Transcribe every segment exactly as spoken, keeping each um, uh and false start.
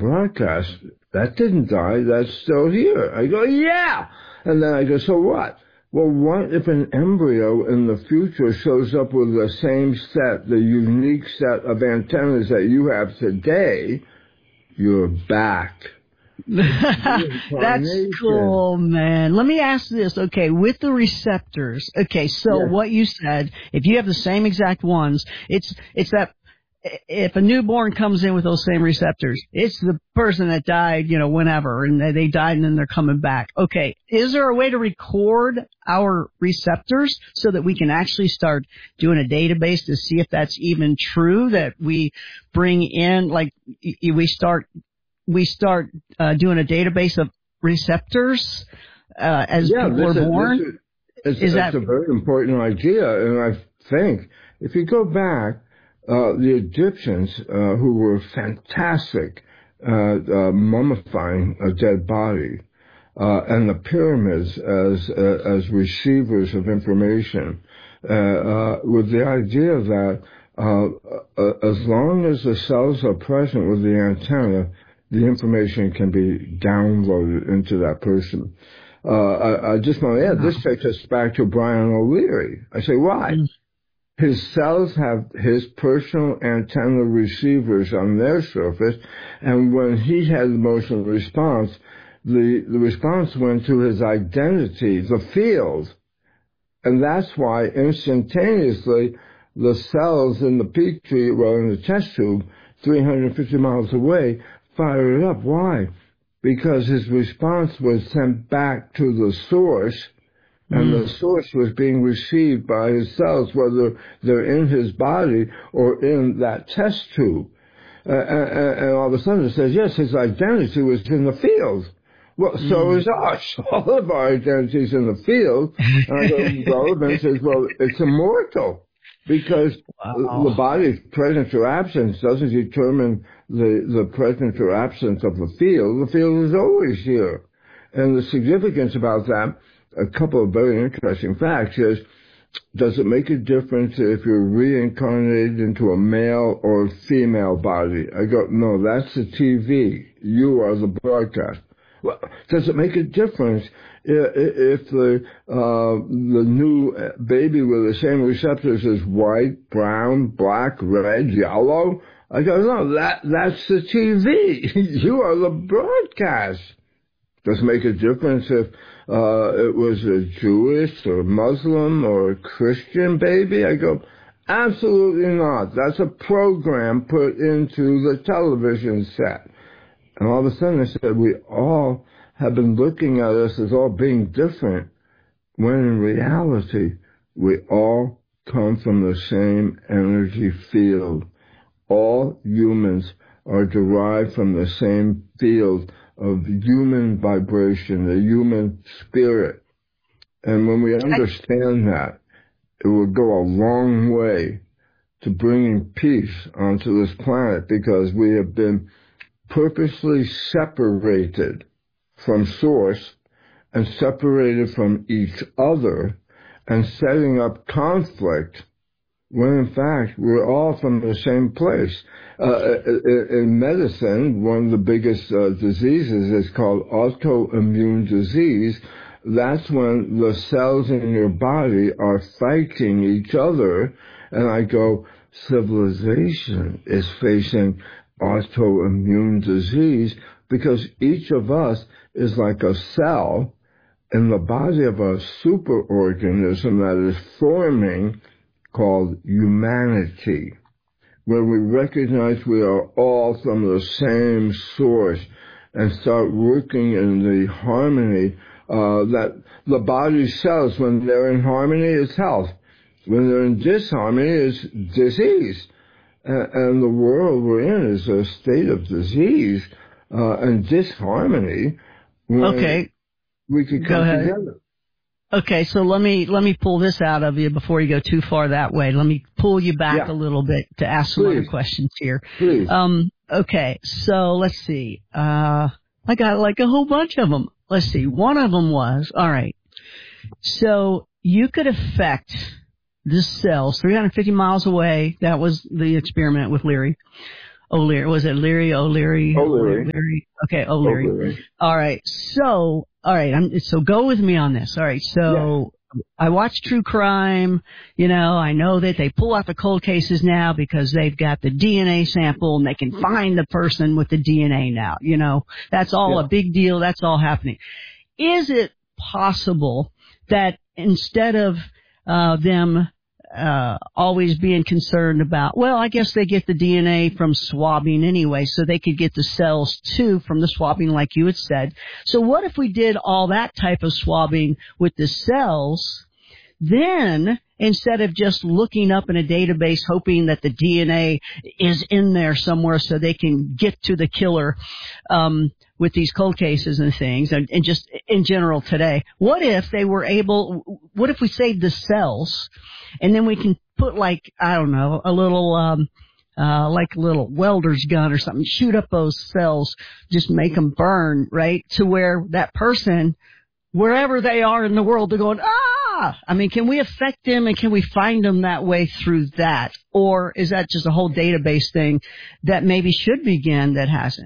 broadcast, that didn't die, that's still here. I go, yeah! And then I go, so what? Well, what if an embryo in the future shows up with the same set, the unique set of antennas that you have today? You're back. That's cool, man. Let me ask this. Okay, with the receptors. Okay, so yes. what you said, if you have the same exact ones, it's it's that if a newborn comes in with those same receptors, it's the person that died, you know, whenever, and they died and then they're coming back. Okay, is there a way to record our receptors so that we can actually start doing a database to see if that's even true, that we bring in, like, we start we start uh, doing a database of receptors uh, as yeah, people are born? Is, it's, is it's that a very important idea, and I think if you go back, Uh, the Egyptians, uh, who were fantastic at uh, mummifying a dead body, uh, and the pyramids as uh, as receivers of information, uh, uh, with the idea that uh, uh, as long as the cells are present with the antenna, the information can be downloaded into that person. Uh, I, I just want to add, this takes us back to Brian O'Leary. I say, why? Mm. His cells have his personal antenna receivers on their surface, and when he had emotional response, the, the response went to his identity, the field. And that's why instantaneously the cells in the petri, well, in the test tube, three hundred fifty miles away, fired up. Why? Because his response was sent back to the source, and the source was being received by his cells, whether they're in his body or in that test tube. Uh, and, and all of a sudden it says, yes, his identity was in the field. Well, so mm. is ours. All of our identities in the field. And I go, relevance says, well, it's immortal. Because wow. the body's presence or absence doesn't determine the, the presence or absence of the field. The field is always here. And the significance about that, a couple of very interesting facts is, does it make a difference if you're reincarnated into a male or a female body? I go, no, that's the T V. You are the broadcast. Well, does it make a difference if the uh, the new baby with the same receptors is white, brown, black, red, yellow? I go, no, that that's the T V. You are the broadcast. Does it make a difference if uh, it was a Jewish or Muslim or a Christian baby? I go, absolutely not. That's a program put into the television set. And all of a sudden I said, we all have been looking at us as all being different, when in reality, we all come from the same energy field. All humans are derived from the same field of human vibration, the human spirit. And when we understand that, it will go a long way to bringing peace onto this planet, because we have been purposely separated from Source and separated from each other and setting up conflict, when in fact we're all from the same place. Uh, in medicine, one of the biggest uh, diseases is called autoimmune disease. That's when the cells in your body are fighting each other. And I go, civilization is facing autoimmune disease because each of us is like a cell in the body of a superorganism that is forming, called humanity, where we recognize we are all from the same source and start working in the harmony uh, that the body cells, when they're in harmony, is health. When they're in disharmony, is disease. Uh, and the world we're in is a state of disease uh, and disharmony. Okay. We could come together. Okay, so let me let me pull this out of you before you go too far that way. Let me pull you back yeah. a little bit to ask some Please. other questions here. Please. Um, okay, so let's see. Uh, I got like a whole bunch of them. Let's see. One of them was, all right, so you could affect the cells three hundred fifty miles away. That was the experiment with Leary. O'Leary. Was it Leary? O'Leary? O'Leary. O'Leary. Okay, O'Leary. O'Leary. All right. So, all right. I'm, so go with me on this. All right. So yeah. I watch true crime. You know, I know that they pull out the cold cases now because they've got the D N A sample and they can find the person with the D N A now. You know, that's all yeah. a big deal. That's all happening. Is it possible that instead of uh, them Uh, always being concerned about, well, I guess they get the D N A from swabbing anyway, so they could get the cells too from the swabbing like you had said. So what if we did all that type of swabbing with the cells, then instead of just looking up in a database hoping that the D N A is in there somewhere so they can get to the killer, um, with these cold cases and things, and, and just in general today, what if they were able, what if we saved the cells, and then we can put like, I don't know, a little, um, uh, like a little welder's gun or something, shoot up those cells, just make them burn, right? To where that person, wherever they are in the world, they're going, ah! I mean, can we affect them and can we find them that way through that? Or is that just a whole database thing that maybe should begin that hasn't?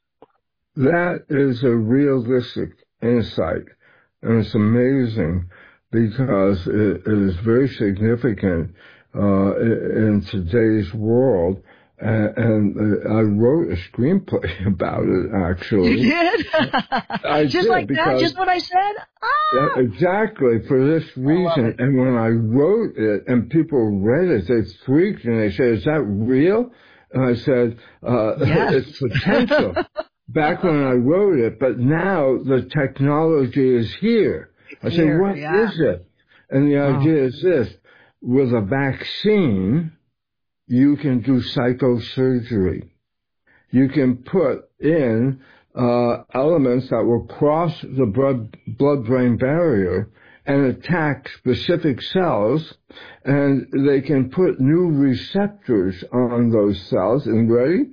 That is a realistic insight, and it's amazing because it, it is very significant uh, in today's world. And, and uh, I wrote a screenplay about it, actually. You did? I just did, like that? Just what I said? Ah! Exactly, for this reason. And when I wrote it and people read it, they freaked and they said, is that real? And I said, uh, yes. it's potential. Back when I wrote it, but now the technology is here. I said, here, what yeah. is it? And the oh. idea is this. With a vaccine, you can do psychosurgery. You can put in uh, elements that will cross the blood, blood-brain barrier and attack specific cells, and they can put new receptors on those cells. And ready?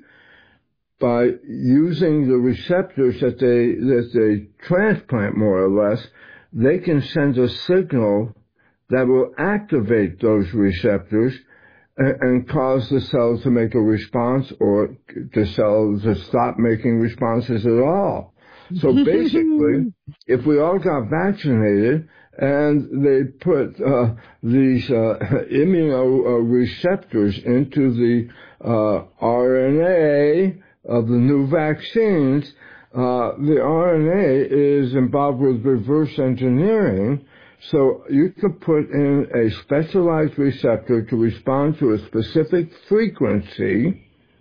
By using the receptors that they that they transplant, more or less, they can send a signal that will activate those receptors and, and cause the cells to make a response, or the cells to stop making responses at all. So basically, if we all got vaccinated and they put uh, these uh, immunoreceptors into the uh, R N A of the new vaccines, uh, the R N A is involved with reverse engineering, so you can put in a specialized receptor to respond to a specific frequency,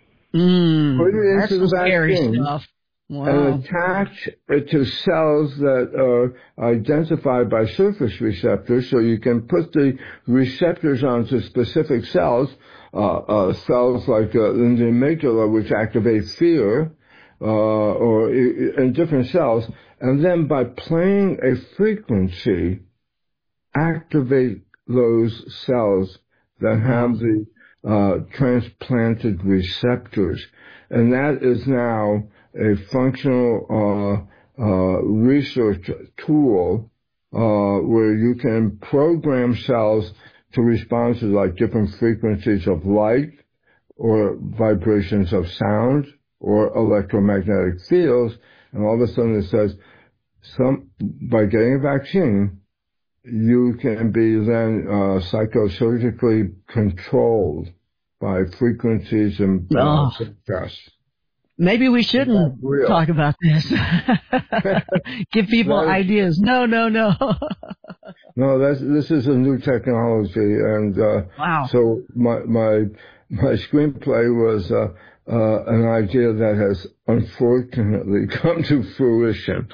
mm, put it that's into the scary vaccine, stuff. Wow. and attach it to cells that are identified by surface receptors, so you can put the receptors onto specific cells, uh, uh, cells like uh, in the amygdala, which activate fear, uh, or in different cells, and then by playing a frequency, activate those cells that have the uh, transplanted receptors. And that is now a functional uh, uh, research tool uh, where you can program cells to respond to like different frequencies of light or vibrations of sound or electromagnetic fields, and all of a sudden it says, some by getting a vaccine, you can be then uh, psychosurgically controlled by frequencies and uh, oh. Maybe we shouldn't talk about this. Give people is, ideas. No, no, no. no, that's, this is a new technology, and uh, wow. So my my my screenplay was uh, uh, an idea that has unfortunately come to fruition.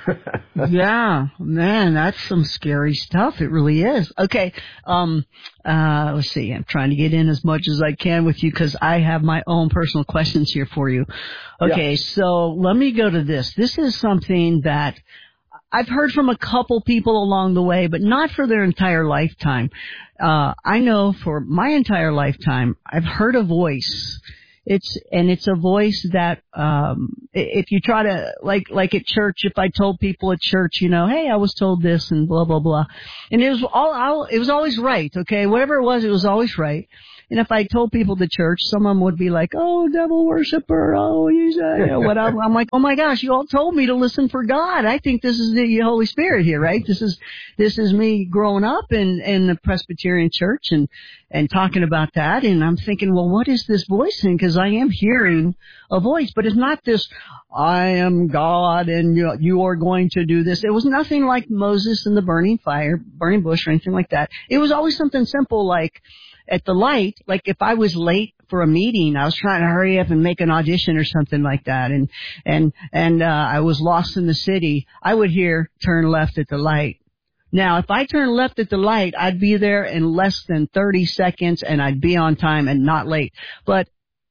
Yeah, man, that's some scary stuff. It really is. Okay, um, uh, let's see. I'm trying to get in as much as I can with you because I have my own personal questions here for you. Okay, yeah. So let me go to this. This is something that I've heard from a couple people along the way, but not for their entire lifetime. Uh, I know for my entire lifetime, I've heard a voice. It's, and it's a voice that, um, if you try to, like, like at church, if I told people at church, you know, hey, I was told this and blah, blah, blah. And it was all, it was always right, okay? Whatever it was, it was always right. And if I told people the church, some of them would be like, oh, devil worshiper, oh, you say, you know, what I'm, I'm like, oh my gosh, you all told me to listen for God. I think this is the Holy Spirit here, right? This is, this is me growing up in, in the Presbyterian church and, and talking about that. And I'm thinking, well, what is this voice thing? Because I am hearing a voice, but it's not this, I am God and you, you are going to do this. It was nothing like Moses and the burning fire, burning bush or anything like that. It was always something simple like at the light, like if I was late for a meeting, I was trying to hurry up and make an audition or something like that. And, and, and, uh, I was lost in the city. I would hear turn left at the light. Now, if I turn left at the light, I'd be there in less than thirty seconds and I'd be on time and not late. But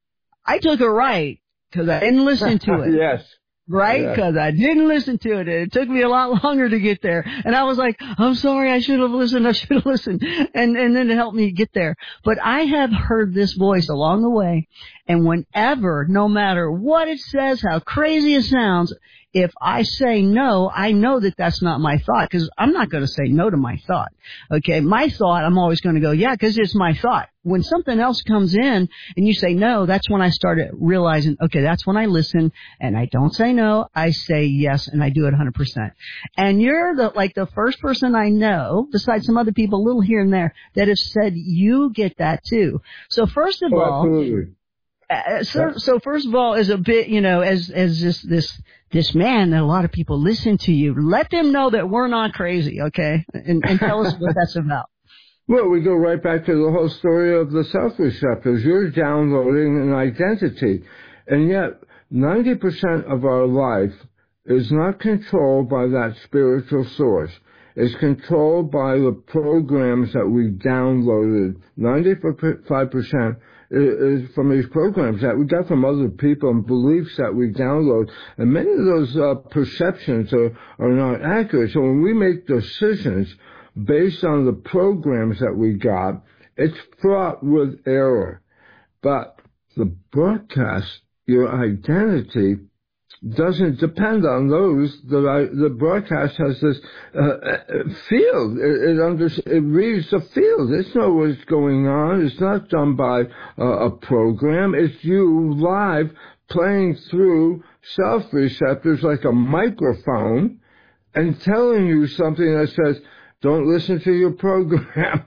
I took a right because I didn't listen to it. Yes. Right? Because yeah. I didn't listen to it. It took me a lot longer to get there. And I was like, I'm sorry, I should have listened. I should have listened. And, and then it helped me get there. But I have heard this voice along the way. And whenever, no matter what it says, how crazy it sounds, if I say no, I know that that's not my thought because I'm not going to say no to my thought. Okay. My thought, I'm always going to go, yeah, because it's my thought. When something else comes in and you say no, that's when I started realizing, okay, that's when I listen and I don't say no. I say yes and I do it one hundred percent. And you're the, like the first person I know, besides some other people a little here and there, that have said you get that too. So first of oh, all, absolutely. Uh, so, so first of all, is a bit, you know, as, as this, this, this man that a lot of people listen to you, let them know that we're not crazy, okay? And, and tell us what that's about. Well, we go right back to the whole story of the self-receptors. You're downloading an identity. And yet, ninety percent of our life is not controlled by that spiritual source. It's controlled by the programs that we downloaded. ninety-five percent is from these programs that we got from other people and beliefs that we download. And many of those uh, perceptions are, are not accurate. So when we make decisions based on the programs that we got, it's fraught with error. But the broadcast, your identity, doesn't depend on those. The, the broadcast has this uh, field. It, it, under, it reads the field. It knows what's going on. It's not done by uh, a program. It's you live playing through self-receptors like a microphone and telling you something that says, don't listen to your program.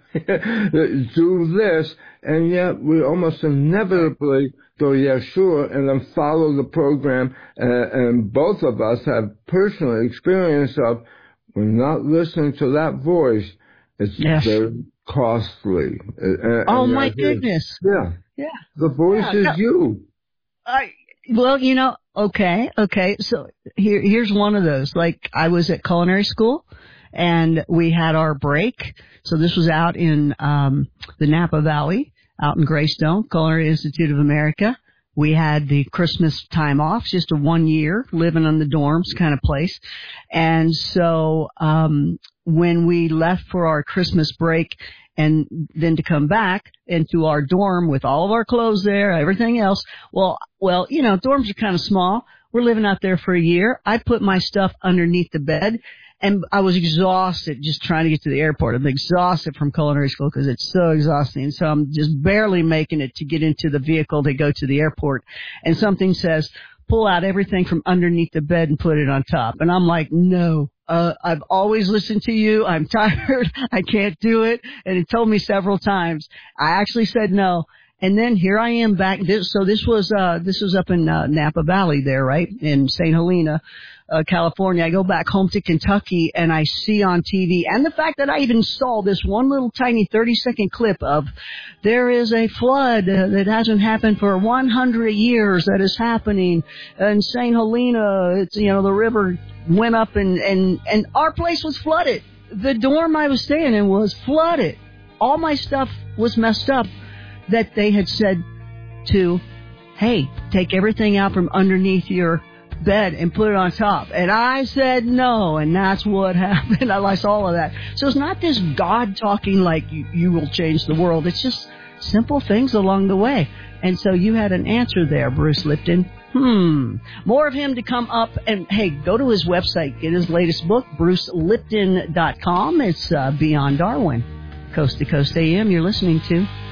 Do this. And yet we almost inevitably go, yeah, sure, and then follow the program. Uh, and both of us have personal experience of we're not listening to that voice. It's yes. very costly. Uh, oh, my goodness. Yeah. Yeah. The voice yeah, is no, you. I, well, you know, okay, okay. So here, here's one of those. Like I was at culinary school. And we had our break. So this was out in um the Napa Valley, out in Greystone, Culinary Institute of America. We had the Christmas time off, just a one year living on the dorms kind of place. And so um when we left for our Christmas break and then to come back into our dorm with all of our clothes there, everything else, well, well, you know, dorms are kind of small. We're living out there for a year. I put my stuff underneath the bed. And I was exhausted just trying to get to the airport. I'm exhausted from culinary school because it's so exhausting. So I'm just barely making it to get into the vehicle to go to the airport. And something says, pull out everything from underneath the bed and put it on top. And I'm like, no, uh, I've always listened to you. I'm tired. I can't do it. And it told me several times. I actually said no. And then here I am back. This, so this was, uh, this was up in, uh, Napa Valley there, right? In Saint Helena, uh, California. I go back home to Kentucky and I see on T V, and the fact that I even saw this one little tiny thirty second clip of there is a flood uh, that hasn't happened for one hundred years that is happening in Saint Helena. It's, you know, the river went up and, and, and our place was flooded. The dorm I was staying in was flooded. All my stuff was messed up. That they had said to, hey, take everything out from underneath your bed and put it on top. And I said no, and that's what happened. I lost all of that. So it's not this God talking like you, you will change the world. It's just simple things along the way. And so you had an answer there, Bruce Lipton. Hmm. More of him to come up. And, hey, go to his website. Get his latest book, bruce lipton dot com. It's uh, Beyond Darwin. Coast to Coast A M you're listening to.